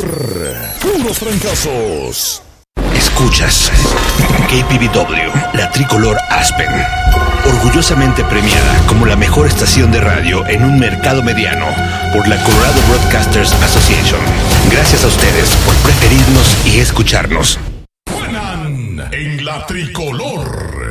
Puros fracasos. Escuchas KPVW, la tricolor Aspen, orgullosamente premiada como la mejor estación de radio en un mercado mediano por la Colorado Broadcasters Association. Gracias a ustedes por preferirnos y escucharnos. Suenan en la tricolor.